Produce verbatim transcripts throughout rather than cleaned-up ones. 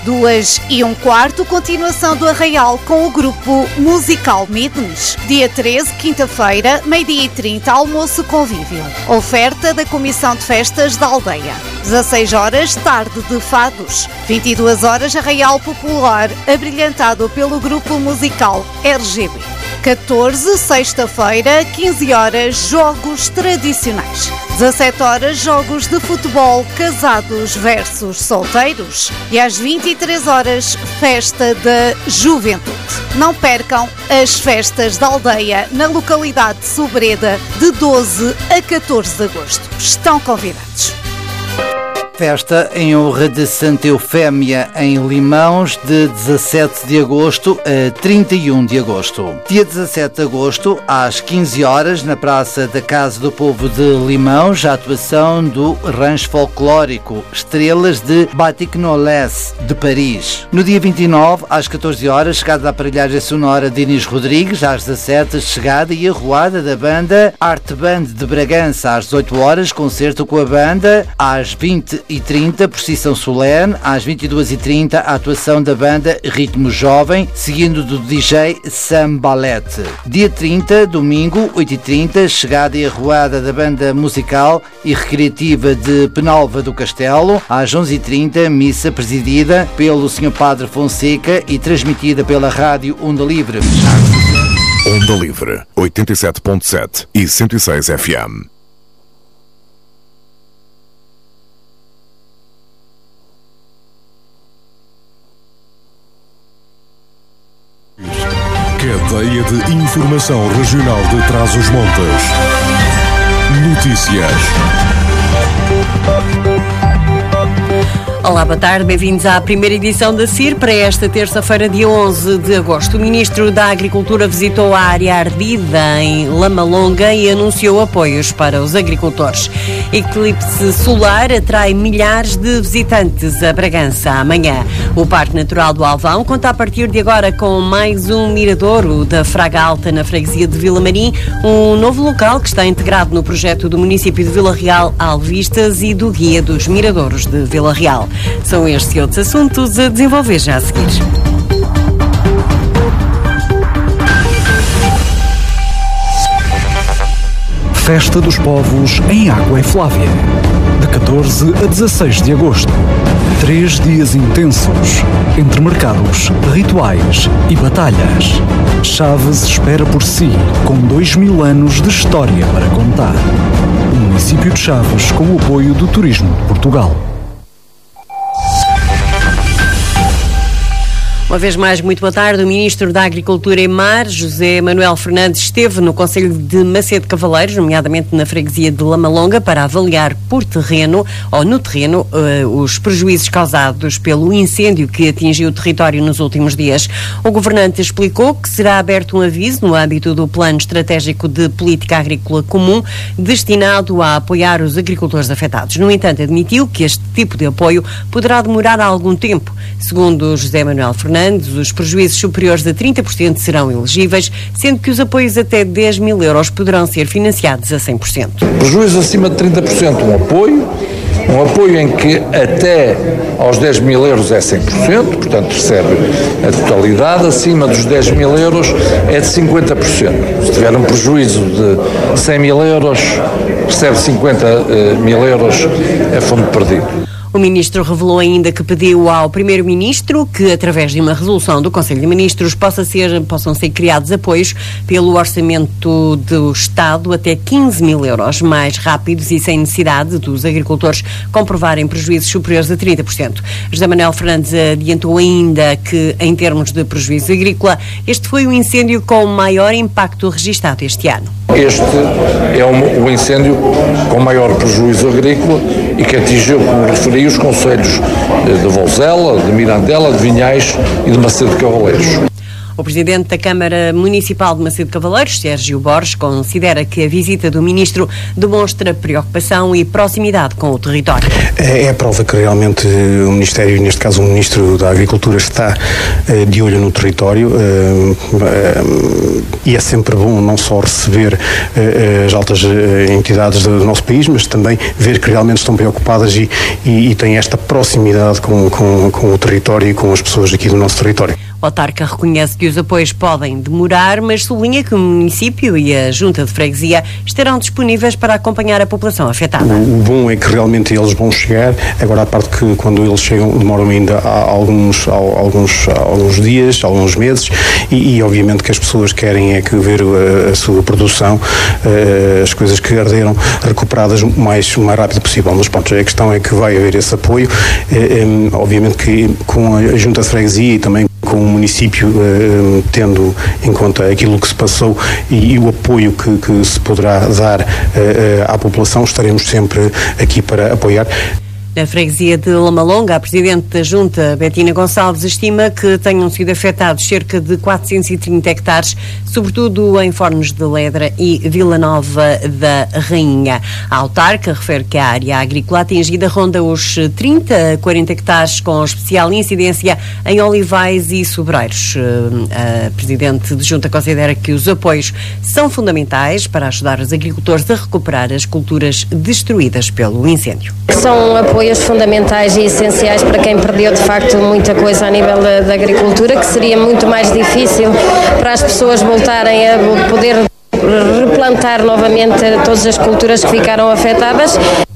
Duas e um quarto, continuação do Arraial com o grupo musical Midnes. Dia treze, quinta-feira, meio-dia e trinta, almoço convívio. Oferta da Comissão de Festas da Aldeia. dezasseis horas, tarde de fados. vinte e duas horas, Arraial Popular, abrilhantado pelo grupo musical R G B. catorze, sexta-feira, quinze horas, jogos tradicionais. dezassete horas, jogos de futebol, casados versus solteiros. E às vinte e três horas, festa da juventude. Não percam as festas da aldeia na localidade de Sobreda de doze a catorze de agosto. Estão convidados. Festa em honra de Santa Eufémia em Limões, de dezassete de agosto a trinta e um de agosto. Dia dezassete de agosto, às quinze horas, na Praça da Casa do Povo de Limões, a atuação do rancho folclórico Estrelas de Batignolles, de Paris. No dia vinte e nove, às catorze horas, chegada da aparelhagem sonora de Inês Rodrigues, às dezassete, chegada e arruada da banda Arte Band de Bragança, às dezoito horas, concerto com a banda, às vinte e trinta, procissão solene, às vinte e duas e trinta, a atuação da banda Ritmo Jovem, seguindo do D J Sam Ballet. Dia trinta, domingo, oito e trinta, chegada e arruada da banda musical e recreativa de Penalva do Castelo, às onze e trinta, missa presidida pelo senhor Padre Fonseca e transmitida pela rádio Onda Livre. Onda Livre, oitenta e sete ponto sete e cento e seis F M. Cadeia de Informação Regional de Trás-os-Montes. Notícias. Olá, boa tarde, bem-vindos à primeira edição da C I R para esta terça-feira, dia onze de agosto. O Ministro da Agricultura visitou a área ardida em Lamalonga e anunciou apoios para os agricultores. Eclipse solar atrai milhares de visitantes a Bragança amanhã. O Parque Natural do Alvão conta a partir de agora com mais um miradouro da Fraga Alta na freguesia de Vila Marim, um novo local que está integrado no projeto do município de Vila Real, Alvistas, e do Guia dos Miradouros de Vila Real. São estes e outros assuntos a desenvolver já a seguir. Festa dos Povos em Água e Flávia, de catorze a dezasseis de agosto. Três dias intensos, entre mercados, rituais e batalhas. Chaves espera por si, com dois mil anos de história para contar. O município de Chaves, com o apoio do Turismo de Portugal. Uma vez mais, muito boa tarde. O Ministro da Agricultura e Mar, José Manuel Fernandes, esteve no Concelho de Macedo Cavaleiros, nomeadamente na freguesia de Lamalonga, para avaliar por terreno, ou no terreno, uh, os prejuízos causados pelo incêndio que atingiu o território nos últimos dias. O governante explicou que será aberto um aviso no âmbito do Plano Estratégico de Política Agrícola Comum, destinado a apoiar os agricultores afetados. No entanto, admitiu que este tipo de apoio poderá demorar algum tempo. Segundo José Manuel Fernandes, os prejuízos superiores a trinta por cento serão elegíveis, sendo que os apoios até dez mil euros poderão ser financiados a cem por cento. Prejuízo acima de trinta por cento, um apoio, um apoio em que até aos dez mil euros é cem por cento, portanto recebe a totalidade, acima dos dez mil euros é de cinquenta por cento. Se tiver um prejuízo de cem mil euros, recebe cinquenta mil euros a fundo perdido. O Ministro revelou ainda que pediu ao Primeiro-Ministro que, através de uma resolução do Conselho de Ministros, possa ser, possam ser criados apoios pelo orçamento do Estado até quinze mil euros, mais rápidos e sem necessidade dos agricultores comprovarem prejuízos superiores a trinta por cento. José Manuel Fernandes adiantou ainda que, em termos de prejuízo agrícola, este foi o incêndio com o maior impacto registado este ano. Este é o, o incêndio com maior prejuízo agrícola e que atingiu, como referi, os concelhos de Vouzela, de Mirandela, de Vinhais e de Macedo Cavaleiros. O presidente da Câmara Municipal de Macedo de Cavaleiros, Sérgio Borges, considera que a visita do ministro demonstra preocupação e proximidade com o território. É a prova que realmente o Ministério, neste caso o Ministro da Agricultura, está de olho no território, e é sempre bom não só receber as altas entidades do nosso país, mas também ver que realmente estão preocupadas e, e, e têm esta proximidade com, com, com o território e com as pessoas aqui do nosso território. O autarca reconhece que os apoios podem demorar, mas sublinha que o município e a Junta de Freguesia estarão disponíveis para acompanhar a população afetada. O bom é que realmente eles vão chegar, agora a parte que quando eles chegam demoram ainda alguns, alguns, alguns dias, alguns meses, e, e obviamente que as pessoas querem é que ver a, a sua produção, as coisas que arderam, recuperadas o mais, o mais rápido possível. Mas pronto, a questão é que vai haver esse apoio, obviamente que com a Junta de Freguesia e também com o município, eh, tendo em conta aquilo que se passou e, e o apoio que, que se poderá dar eh, à população, estaremos sempre aqui para apoiar. Na freguesia de Lamalonga, a presidente da Junta, Betina Gonçalves, estima que tenham sido afetados cerca de quatrocentos e trinta hectares, sobretudo em Fornos de Ledra e Vila Nova da Rainha. A autarca refere que a área agrícola atingida ronda os trinta a quarenta hectares, com especial incidência em olivais e sobreiros. A presidente da Junta considera que os apoios são fundamentais para ajudar os agricultores a recuperar as culturas destruídas pelo incêndio. São apoios fundamentais e essenciais para quem perdeu de facto muita coisa a nível da, da agricultura, que seria muito mais difícil para as pessoas voltarem a poder replantar novamente todas as culturas que ficaram afetadas.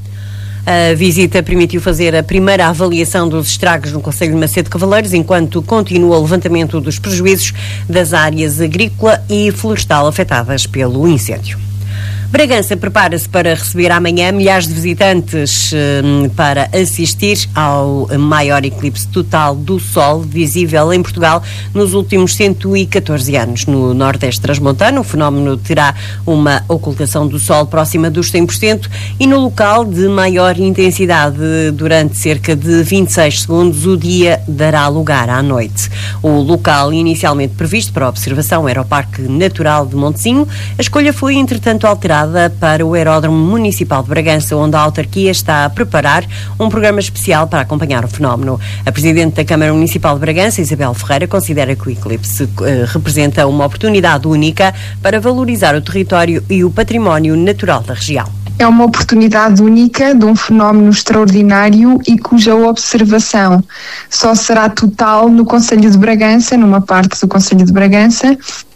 A visita permitiu fazer a primeira avaliação dos estragos no concelho de Macedo de Cavaleiros, enquanto continua o levantamento dos prejuízos das áreas agrícola e florestal afetadas pelo incêndio. Bragança prepara-se para receber amanhã milhares de visitantes um, para assistir ao maior eclipse total do Sol visível em Portugal nos últimos cento e catorze anos. No Nordeste Transmontano, o fenómeno terá uma ocultação do Sol próxima dos cem por cento e no local de maior intensidade durante cerca de vinte e seis segundos, o dia dará lugar à noite. O local inicialmente previsto para observação era o Parque Natural de Montezinho. A escolha foi, entretanto, alterada para o Aeródromo Municipal de Bragança, onde a autarquia está a preparar um programa especial para acompanhar o fenómeno. A Presidente da Câmara Municipal de Bragança, Isabel Ferreira, considera que o eclipse uh, representa uma oportunidade única para valorizar o território e o património natural da região. É uma oportunidade única de um fenómeno extraordinário e cuja observação só será total no Concelho de Bragança, numa parte do Concelho de Bragança.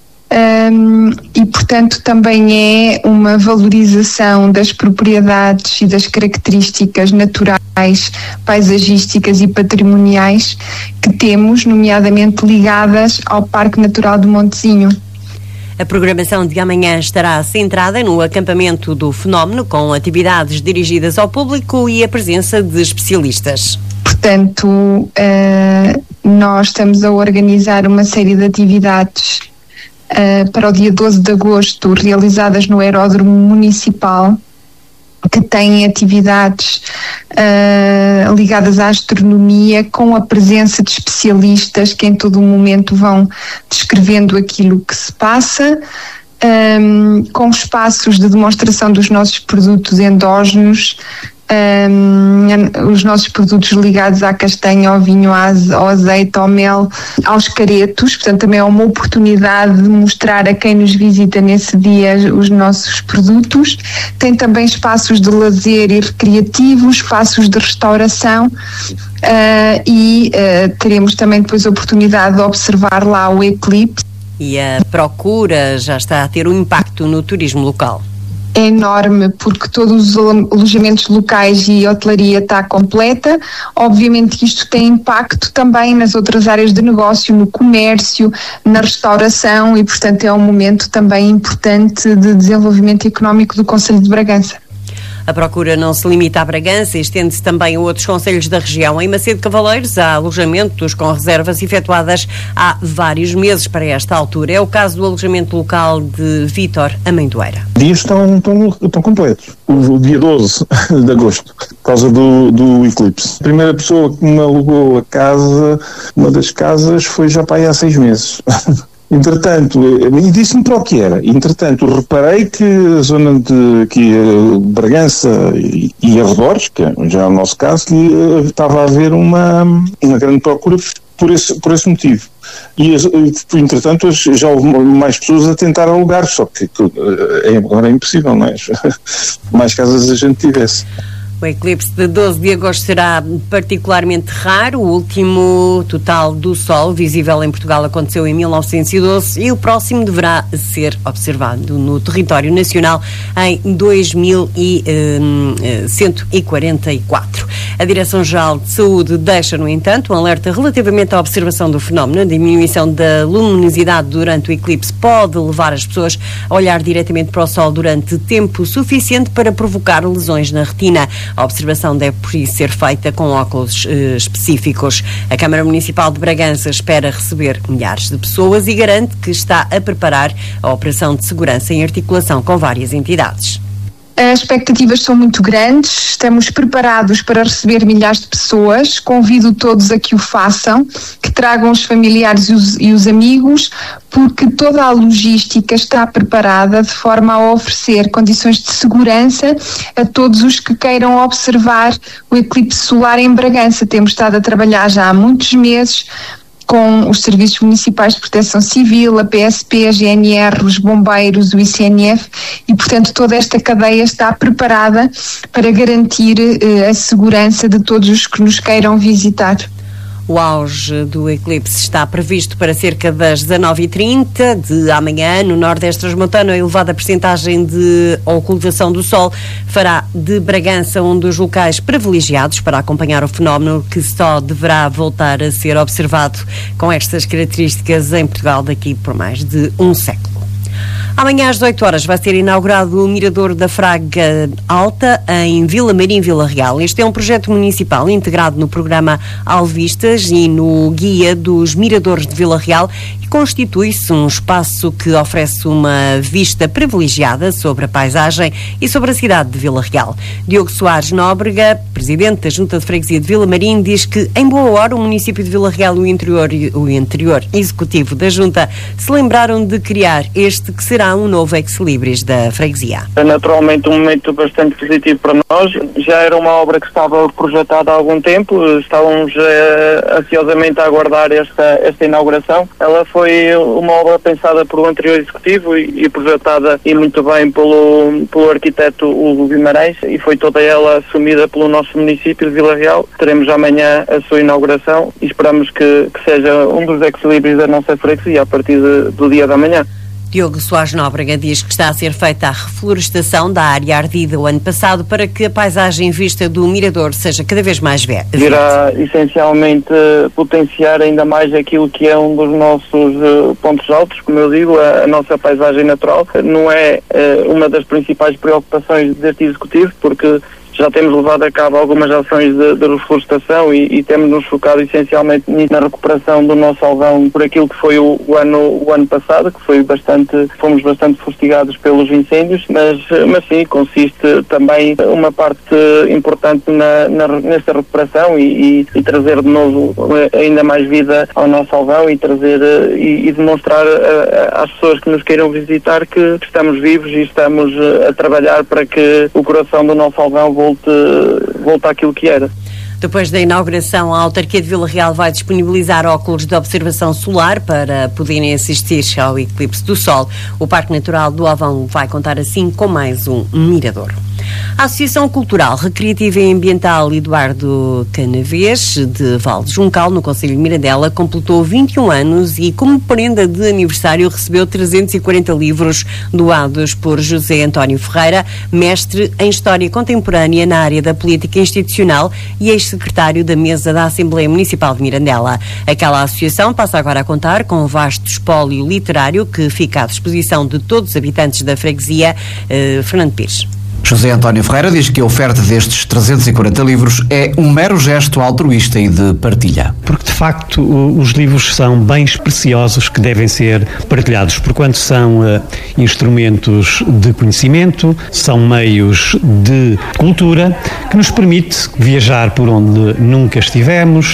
Um, e, portanto, também é uma valorização das propriedades e das características naturais, paisagísticas e patrimoniais que temos, nomeadamente ligadas ao Parque Natural do Montezinho. A programação de amanhã estará centrada no acampamento do fenómeno, com atividades dirigidas ao público e a presença de especialistas. Portanto, uh, nós estamos a organizar uma série de atividades Uh, para o dia doze de agosto, realizadas no Aeródromo Municipal, que têm atividades uh, ligadas à astronomia, com a presença de especialistas que em todo o momento vão descrevendo aquilo que se passa, um, com espaços de demonstração dos nossos produtos endógenos, Um, os nossos produtos ligados à castanha, ao vinho, ao azeite, ao mel, aos caretos. Portanto, também é uma oportunidade de mostrar a quem nos visita nesse dia os nossos produtos. Tem também espaços de lazer e recreativos, espaços de restauração, uh, e uh, teremos também depois a oportunidade de observar lá o eclipse. E a procura já está a ter um impacto no turismo local. É enorme, porque todos os alojamentos locais e a hotelaria está completa. Obviamente que isto tem impacto também nas outras áreas de negócio, no comércio, na restauração, e portanto é um momento também importante de desenvolvimento económico do Concelho de Bragança. A procura não se limita a Bragança, estende-se também a outros concelhos da região. Em Macedo de Cavaleiros há alojamentos com reservas efetuadas há vários meses para esta altura. É o caso do alojamento local de Vítor Amendoeira. Os dias estão, estão, estão completos. O, o dia doze de agosto, por causa do, do eclipse. A primeira pessoa que me alugou a casa, uma das casas, foi já para aí há seis meses. Entretanto, e disse-me para o que era. Entretanto, reparei que a zona de que Bragança e, e arredores, que já é o nosso caso, que estava a haver uma, uma grande procura por esse, por esse motivo. E, entretanto, já houve mais pessoas a tentar alugar, só que, que agora é impossível, não é? Mais casas a gente tivesse. O eclipse de doze de agosto será particularmente raro. O último total do Sol visível em Portugal aconteceu em mil novecentos e doze e o próximo deverá ser observado no território nacional em dois mil cento e quarenta e quatro. A Direção-Geral de Saúde deixa, no entanto, um alerta relativamente à observação do fenómeno. A diminuição da luminosidade durante o eclipse pode levar as pessoas a olhar diretamente para o Sol durante tempo suficiente para provocar lesões na retina. A observação deve, por isso, ser feita com óculos eh, específicos. A Câmara Municipal de Bragança espera receber milhares de pessoas e garante que está a preparar a operação de segurança em articulação com várias entidades. As expectativas são muito grandes, estamos preparados para receber milhares de pessoas, convido todos a que o façam, que tragam os familiares e os, e os amigos, porque toda a logística está preparada de forma a oferecer condições de segurança a todos os que queiram observar o eclipse solar em Bragança. Temos estado a trabalhar já há muitos meses com os Serviços Municipais de Proteção Civil, a P S P, a G N R, os bombeiros, o I C N F e, portanto, toda esta cadeia está preparada para garantir eh, a segurança de todos os que nos queiram visitar. O auge do eclipse está previsto para cerca das dezanove e trinta de amanhã. No Nordeste Transmontano, a elevada percentagem de ocultação do Sol fará de Bragança um dos locais privilegiados para acompanhar o fenómeno, que só deverá voltar a ser observado com estas características em Portugal daqui por mais de um século. Amanhã às dezoito horas vai ser inaugurado o Mirador da Fraga Alta em Vila Marim, Vila Real. Este é um projeto municipal integrado no programa Alvistas e no Guia dos Miradores de Vila Real e constitui-se um espaço que oferece uma vista privilegiada sobre a paisagem e sobre a cidade de Vila Real. Diogo Soares Nóbrega, presidente da Junta de Freguesia de Vila Marim, diz que em boa hora o município de Vila Real e o interior, o interior executivo da Junta se lembraram de criar este que será um novo ex-libris da freguesia. É naturalmente um momento bastante positivo para nós. Já era uma obra que estava projetada há algum tempo, estávamos uh, ansiosamente a aguardar esta, esta inauguração. Ela foi uma obra pensada por um anterior executivo e, e projetada e muito bem pelo, pelo arquiteto Hugo Guimarães e foi toda ela assumida pelo nosso município de Vila Real. Teremos amanhã a sua inauguração e esperamos que, que seja um dos ex-libris da nossa freguesia a partir de, do dia da manhã. Diogo Soares Nóbrega diz que está a ser feita a reflorestação da área ardida o ano passado para que a paisagem vista do Mirador seja cada vez mais verde. Irá essencialmente potenciar ainda mais aquilo que é um dos nossos uh, pontos altos, como eu digo, a, a nossa paisagem natural. Não é uh, uma das principais preocupações deste Executivo, porque já temos levado a cabo algumas ações de, de reflorestação e, e temos nos focado essencialmente na recuperação do nosso alvão por aquilo que foi o, o, ano, o ano passado, que foi bastante, fomos bastante fustigados pelos incêndios, mas, mas sim, consiste também uma parte importante na, na, nesta recuperação e, e, e trazer de novo ainda mais vida ao nosso alvão e trazer e, e demonstrar a, a, às pessoas que nos queiram visitar que estamos vivos e estamos a trabalhar para que o coração do nosso alvão volte volta àquilo que era. Depois da inauguração, a autarquia de Vila Real vai disponibilizar óculos de observação solar para poderem assistir ao eclipse do Sol. O Parque Natural do Avão vai contar assim com mais um mirador. A Associação Cultural, Recreativa e Ambiental Eduardo Canavês, de Val de Juncal, no concelho de Mirandela, completou vinte e um anos e, como prenda de aniversário, recebeu trezentos e quarenta livros doados por José António Ferreira, mestre em História Contemporânea na área da política institucional e ex-secretário da Mesa da Assembleia Municipal de Mirandela. Aquela associação passa agora a contar com um vasto espólio literário que fica à disposição de todos os habitantes da freguesia. eh, Fernando Pires. José António Ferreira diz que a oferta destes trezentos e quarenta livros é um mero gesto altruísta e de partilha. Porque, de facto, os livros são bens preciosos que devem ser partilhados, porquanto são uh, instrumentos de conhecimento, são meios de cultura que nos permite viajar por onde nunca estivemos,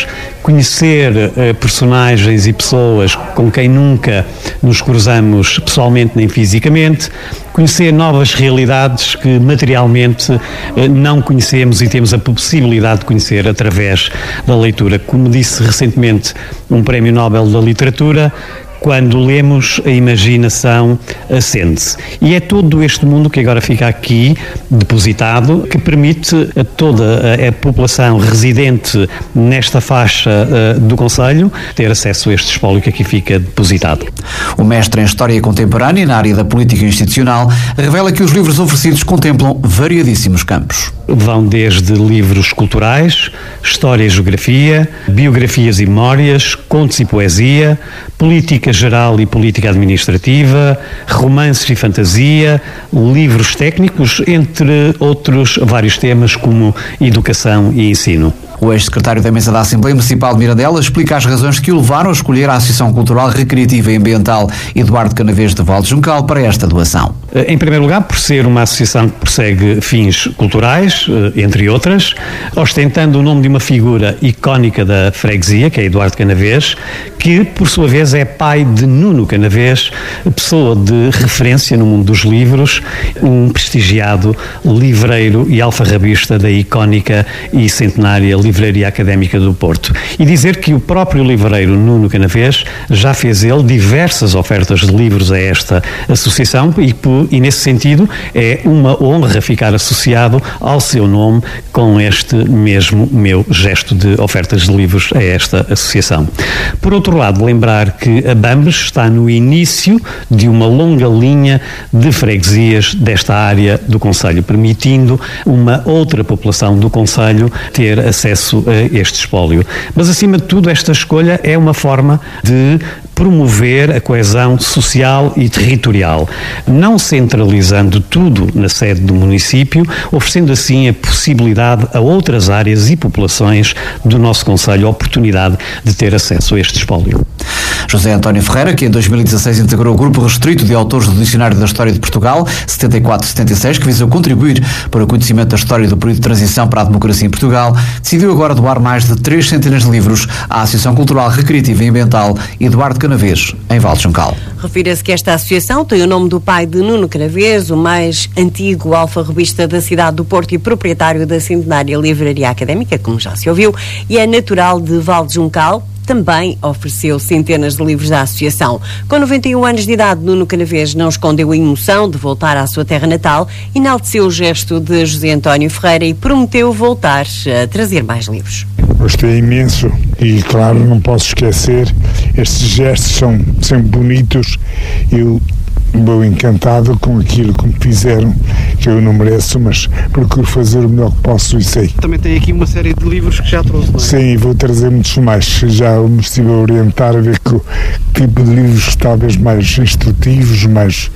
conhecer uh, personagens e pessoas com quem nunca nos cruzamos pessoalmente nem fisicamente, conhecer novas realidades que materialmente uh, não conhecemos e temos a possibilidade de conhecer através da leitura. Como disse recentemente um Prémio Nobel da Literatura, quando lemos, a imaginação acende-se. E é todo este mundo que agora fica aqui depositado, que permite a toda a, a população residente nesta faixa uh, do concelho ter acesso a este espólio que aqui fica depositado. O mestre em História Contemporânea na área da política institucional revela que os livros oferecidos contemplam variadíssimos campos. Vão desde livros culturais, história e geografia, biografias e memórias, contos e poesia, política geral e política administrativa, romances e fantasia, livros técnicos, entre outros vários temas como educação e ensino. O ex-secretário da Mesa da Assembleia Municipal de Mirandela explica as razões que o levaram a escolher a Associação Cultural, Recreativa e Ambiental Eduardo Canavês de Val de Juncal para esta doação. Em primeiro lugar, por ser uma associação que persegue fins culturais, entre outras, ostentando o nome de uma figura icónica da freguesia, que é Eduardo Canavês, que, por sua vez, é pai de Nuno Canavês, pessoa de referência no mundo dos livros, um prestigiado livreiro e alfarrabista da icónica e centenária Livraria Académica do Porto. E dizer que o próprio livreiro Nuno Canavês já fez ele diversas ofertas de livros a esta associação e, e nesse sentido é uma honra ficar associado ao seu nome com este mesmo meu gesto de ofertas de livros a esta associação. Por outro lado, lembrar que a Bambes está no início de uma longa linha de freguesias desta área do concelho, permitindo uma outra população do concelho ter acesso a este espólio. Mas, acima de tudo, esta escolha é uma forma de promover a coesão social e territorial, não centralizando tudo na sede do município, oferecendo assim a possibilidade a outras áreas e populações do nosso concelho a oportunidade de ter acesso a este espólio. José António Ferreira, que em dois mil e dezasseis integrou o grupo restrito de autores do Dicionário da História de Portugal, setenta e quatro setenta e seis, que visou contribuir para o conhecimento da história do período de transição para a democracia em Portugal, decidiu agora doar mais de três centenas de livros à Associação Cultural, Recreativa e Ambiental Eduardo Canavês, em Val de Juncal. Refira-se que esta associação tem o nome do pai de Nuno Canavês, o mais antigo alfarrabista da cidade do Porto e proprietário da centenária Livraria Académica, como já se ouviu, e é natural de Val de Juncal. Também ofereceu centenas de livros à associação. Com noventa e um anos de idade, Nuno Canavês não escondeu a emoção de voltar à sua terra natal, enalteceu o gesto de José António Ferreira e prometeu voltar a trazer mais livros. Gostei imenso e, claro, não posso esquecer, estes gestos são sempre bonitos. Eu vou encantado com aquilo que me fizeram, que eu não mereço, mas procuro fazer o melhor que posso e sei. Também tem aqui uma série de livros que já trouxe, não é? Sim, vou trazer muitos mais. Já me estive a orientar a ver que o tipo de livros talvez mais instrutivos, mais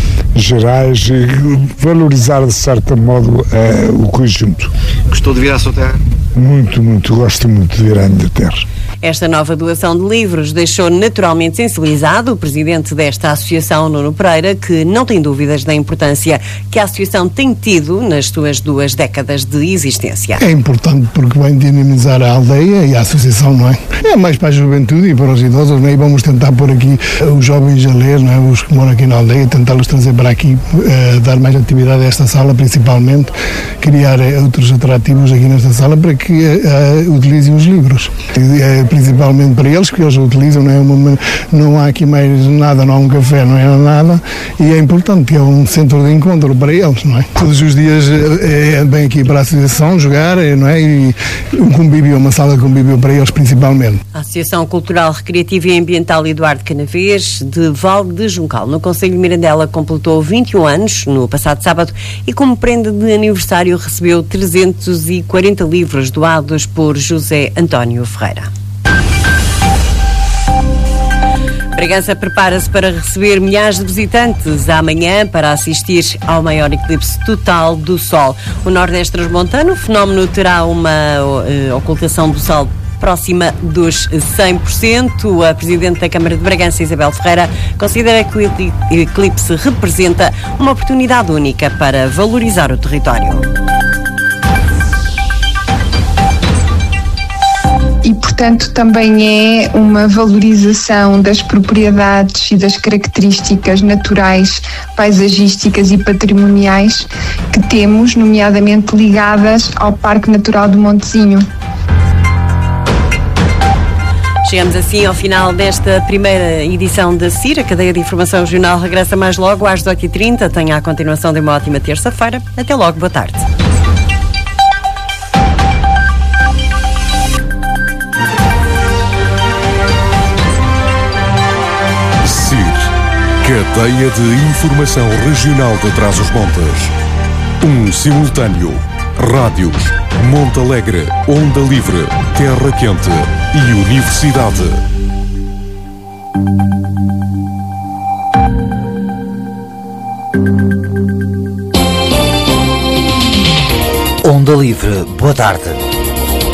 gerais, valorizar de certo modo uh, o conjunto. Gostou de vir à sua terra? Muito, muito. Gosto muito de vir à minha terra. Esta nova doação de livros deixou naturalmente sensibilizado o presidente desta associação, Nuno Pereira, que não tem dúvidas da importância que a associação tem tido nas suas duas décadas de existência. É importante porque vai dinamizar a aldeia e a associação, não é? É mais para a juventude e para os idosos, não é? E vamos tentar pôr aqui os jovens a ler, não é? Os que moram aqui na aldeia, tentá-los trazer para aqui, uh, dar mais atividade a esta sala, principalmente, criar uh, outros atrativos aqui nesta sala para que uh, utilizem os livros. Uh, principalmente para eles, que eles utilizam, não, é uma, não há aqui mais nada, não há um café, não é nada, e é importante, é um centro de encontro para eles, não é? Todos os dias é, vem aqui para a associação jogar, não é? E um convívio, uma sala de convívio para eles principalmente. A Associação Cultural, Recreativa e Ambiental Eduardo Canavês, de Val de Juncal, no concelho de Mirandela, completou vinte e um anos no passado sábado e como prenda de aniversário recebeu trezentos e quarenta livros doados por José António Ferreira. Bragança prepara-se para receber milhares de visitantes amanhã para assistir ao maior eclipse total do Sol. O Nordeste transmontano, o fenómeno terá uma uh, ocultação do Sol próxima dos cem por cento. A Presidente da Câmara de Bragança, Isabel Ferreira, considera que o eclipse representa uma oportunidade única para valorizar o território. E, portanto, portanto também é uma valorização das propriedades e das características naturais, paisagísticas e patrimoniais que temos, nomeadamente ligadas ao Parque Natural do Montezinho. Chegamos assim ao final desta primeira edição da C I R. A cadeia de informação regional regressa mais logo às dezoito e trinta. Tenha a continuação de uma ótima terça-feira. Até logo, boa tarde. C I R, cadeia de informação regional de Trás-os-Montes. Um simultâneo. Rádios, Monte Alegre, Onda Livre, Terra Quente e Universidade. Onda Livre, boa tarde.